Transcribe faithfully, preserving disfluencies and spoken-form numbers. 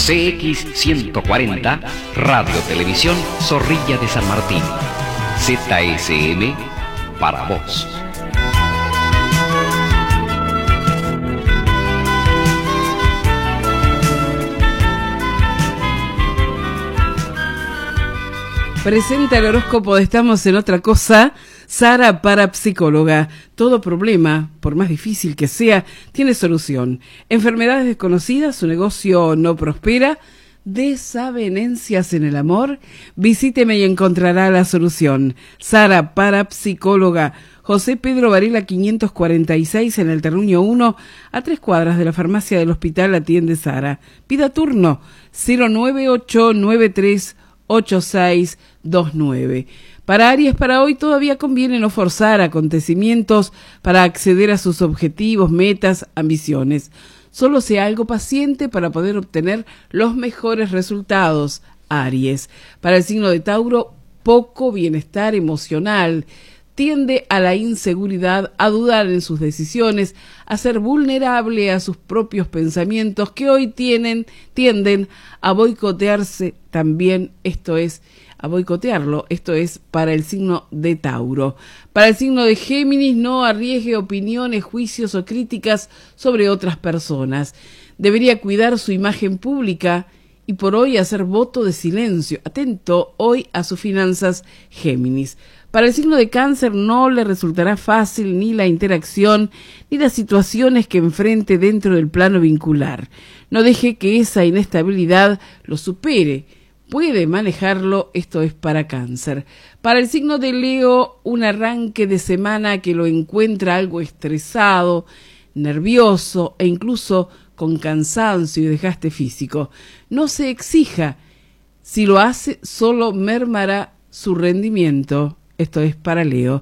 C X ciento cuarenta, Radio Televisión Zorrilla de San Martín. Z S M para vos. Presenta el horóscopo de Estamos en Otra Cosa, Sara, parapsicóloga. Todo problema, por más difícil que sea, tiene solución. Enfermedades desconocidas, su negocio no prospera, desavenencias en el amor, visíteme y encontrará la solución. Sara, parapsicóloga. José Pedro Varela quinientos cuarenta y seis en el Terruño uno, a tres cuadras de la farmacia del hospital, atiende Sara. Pida turno cero nueve ocho nueve tres ocho seis dos nueve. Para Aries, para hoy todavía conviene no forzar acontecimientos para acceder a sus objetivos, metas, ambiciones. Solo sea algo paciente para poder obtener los mejores resultados, Aries. Para el signo de Tauro, poco bienestar emocional. Tiende a la inseguridad, a dudar en sus decisiones, a ser vulnerable a sus propios pensamientos que hoy tienen, tienden a boicotearse también, esto es, a boicotearlo, esto es para el signo de Tauro. Para el signo de Géminis, no arriesgue opiniones, juicios o críticas sobre otras personas. Debería cuidar su imagen pública y por hoy hacer voto de silencio. Atento hoy a sus finanzas, Géminis. Para el signo de Cáncer no le resultará fácil ni la interacción ni las situaciones que enfrente dentro del plano vincular. No deje que esa inestabilidad lo supere. Puede manejarlo, esto es para Cáncer. Para el signo de Leo, un arranque de semana que lo encuentra algo estresado, nervioso e incluso con cansancio y desgaste físico. No se exija. Si lo hace, solo mermará su rendimiento. Esto es para Leo.